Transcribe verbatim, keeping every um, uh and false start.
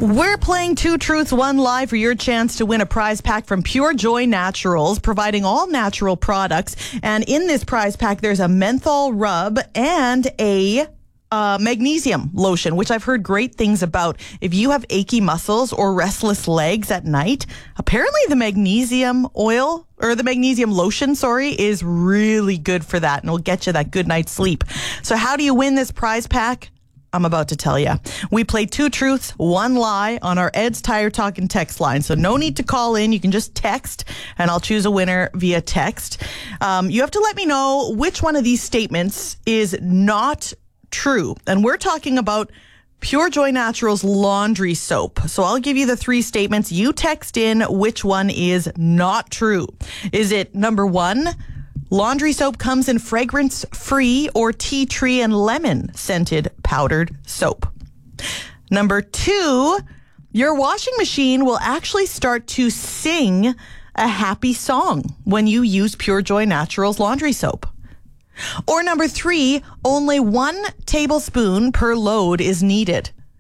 We're playing Two Truths, One Lie for your chance to win a prize pack from Pure Joy Naturals, providing all natural products. And in this prize pack, there's a menthol rub and a uh, magnesium lotion, which I've heard great things about. If you have achy muscles or restless legs at night, apparently the magnesium oil or the magnesium lotion, sorry, is really good for that and will get you that good night's sleep. So how do you win this prize pack? I'm about to tell you. We play Two Truths, One Lie on our Ed's Tire Talk and text line. So no need to call in. You can just text, and I'll choose a winner via text. Um, you have to let me know which one of these statements is not true. And we're talking about Pure Joy Naturals laundry soap. So I'll give you the three statements. You text in which one is not true. Is it number one, laundry soap comes in fragrance-free or tea tree and lemon scented powdered soap? Number two, your washing machine will actually start to sing a happy song when you use Pure Joy Naturals laundry soap. Or number three, only one tablespoon per load is needed.